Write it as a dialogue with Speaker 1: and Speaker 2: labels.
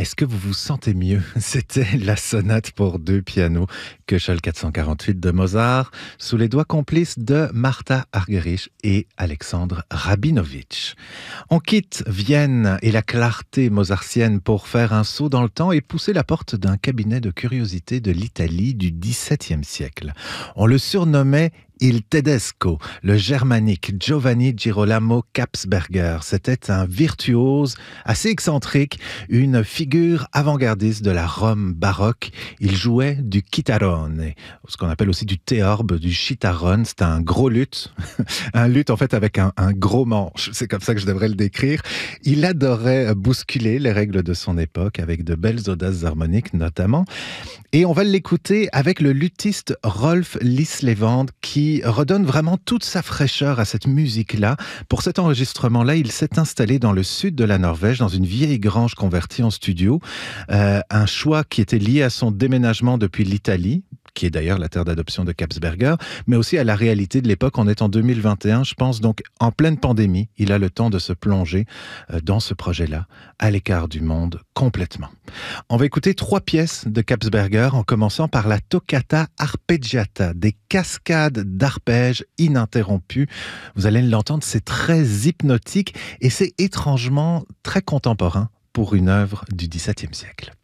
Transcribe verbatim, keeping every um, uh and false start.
Speaker 1: Est-ce que vous vous sentez mieux? C'était la sonate pour deux pianos Köchel quatre cent quarante-huit de Mozart, sous les doigts complices de Martha Argerich et Alexandre Rabinovitch. On quitte Vienne et la clarté mozartienne pour faire un saut dans le temps et pousser la porte d'un cabinet de curiosités de l'Italie du dix-septième siècle. On le surnommait Il Tedesco, le germanique Giovanni Girolamo Kapsberger. C'était un virtuose assez excentrique, une figure avant-gardiste de la Rome baroque. Il jouait du chitarrone, ce qu'on appelle aussi du théorbe, du chitarrone. C'est un gros luth, un luth en fait avec un, un gros manche. C'est comme ça que je devrais le décrire. Il adorait bousculer les règles de son époque avec de belles audaces harmoniques notamment. Et on va l'écouter avec le luthiste Rolf Lislevand qui redonne vraiment toute sa fraîcheur à cette musique-là. Pour cet enregistrement-là, il s'est installé dans le sud de la Norvège, dans une vieille grange convertie en studio. Euh, un choix qui était lié à son déménagement depuis l'Italie, qui est d'ailleurs la terre d'adoption de Kapsberger, mais aussi à la réalité de l'époque. On est en deux mille vingt et un, je pense, donc en pleine pandémie. Il a le temps de se plonger dans ce projet-là, à l'écart du monde, complètement. On va écouter trois pièces de Kapsberger, en commençant par la Toccata Arpeggiata, des cascades d'arpèges ininterrompues. Vous allez l'entendre, c'est très hypnotique et c'est étrangement très contemporain pour une œuvre du dix-septième siècle.